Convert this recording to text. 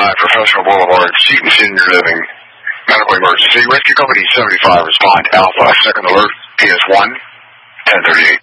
Professional Boulevard, Seton Senior Living, medical emergency. Rescue Company 75, respond. Alpha, second alert, PS1, 1038.